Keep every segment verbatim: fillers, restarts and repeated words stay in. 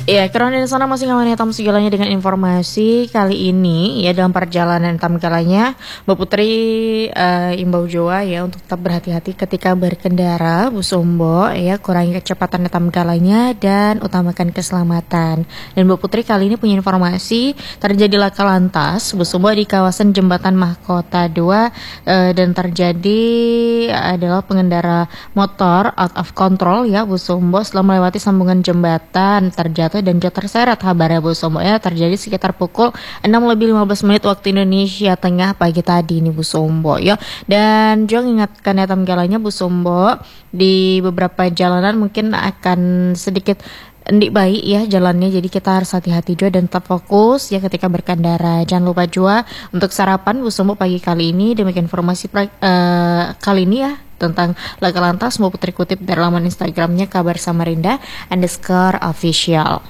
Ya, karena di sana masih ngawanin Tam segalanya dengan informasi kali ini ya dalam perjalanan Tam galanya Mbak Putri uh, imbau Jawa ya untuk tetap berhati-hati ketika berkendara Bu Sombo ya, kurangi kecepatan Tam galanya dan utamakan keselamatan. Dan Mbak Putri kali ini punya informasi terjadi laka lantas Bu Sombo di kawasan Jembatan Mahkota dua uh, dan terjadi adalah pengendara motor out of control ya Bu Sombo setelah melewati sambungan jembatan terjatuh dan jatuh terseret. Kabarnya Bu Sombo ya terjadi sekitar pukul enam lebih lima belas menit waktu Indonesia Tengah pagi tadi nih Bu Sombo ya. Dan juga ingatkan ya tamgalanya Bu Sombo di beberapa jalanan mungkin akan sedikit endik baik ya jalannya, jadi kita harus hati-hati juga dan tetap fokus ya ketika berkendara. Jangan lupa juga untuk sarapan Bu Sombo pagi kali ini. Demikian informasi pra, uh, kali ini ya tentang laka lantas. Mau Putri kutip dari laman Instagramnya Kabar Samarinda underscore official.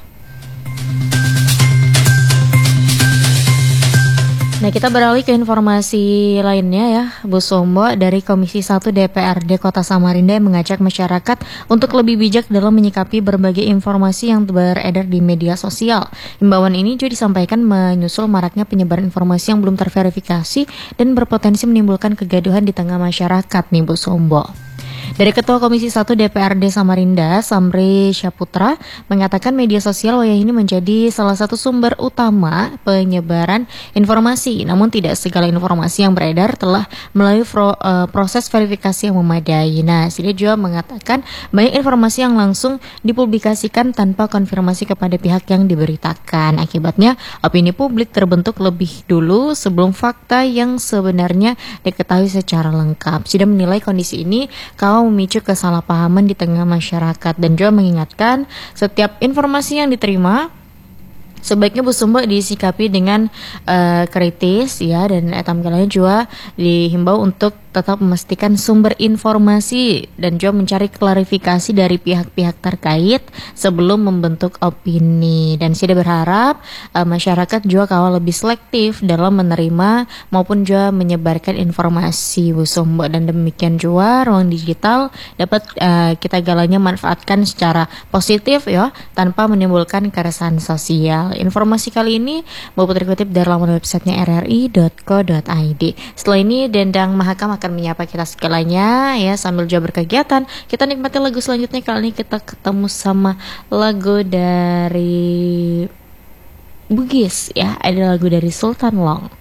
Nah, kita beralih ke informasi lainnya ya Bu Sombo. Dari Komisi satu D P R D Kota Samarinda yang mengajak masyarakat untuk lebih bijak dalam menyikapi berbagai informasi yang beredar di media sosial. Himbauan ini juga disampaikan menyusul maraknya penyebaran informasi yang belum terverifikasi dan berpotensi menimbulkan kegaduhan di tengah masyarakat nih Bu Sombo. Dari Ketua Komisi satu D P R D Samarinda, Samri Syaputra, mengatakan media sosial wayah ini menjadi salah satu sumber utama penyebaran informasi. Namun tidak segala informasi yang beredar telah melalui pro, uh, proses verifikasi yang memadai. Nah, dia juga mengatakan banyak informasi yang langsung dipublikasikan tanpa konfirmasi kepada pihak yang diberitakan. Akibatnya, opini publik terbentuk lebih dulu sebelum fakta yang sebenarnya diketahui secara lengkap. Sudah menilai kondisi ini kalau memicu kesalahpahaman di tengah masyarakat dan juga mengingatkan setiap informasi yang diterima sebaiknya Bu Sombo disikapi dengan uh, kritis ya, dan etam galanya juga dihimbau untuk tetap memastikan sumber informasi dan juga mencari klarifikasi dari pihak-pihak terkait sebelum membentuk opini. Dan saya berharap uh, masyarakat juga kawal lebih selektif dalam menerima maupun juga menyebarkan informasi Bu Sombo. Dan demikian juga ruang digital dapat uh, kita galanya manfaatkan secara positif ya, tanpa menimbulkan keresahan sosial. Informasi kali ini Mbak Putri kutip dari laman websitenya r r i dot co dot i d. Setelah ini Dendang Mahakam akan menyapa kita segalanya ya sambil juga berkegiatan. Kita nikmati lagu selanjutnya. Kali ini kita ketemu sama lagu dari Bugis ya, ada lagu dari Sultan Long.